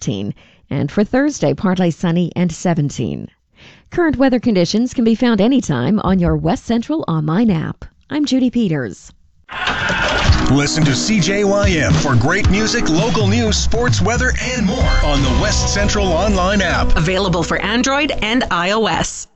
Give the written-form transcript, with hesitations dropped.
15. And for Thursday, partly sunny and 17. Current weather conditions can be found anytime on your West Central online app. I'm Judy Peters. Listen to CJYM for great music, local news, sports, weather, and more on the West Central online app. Available for Android and iOS.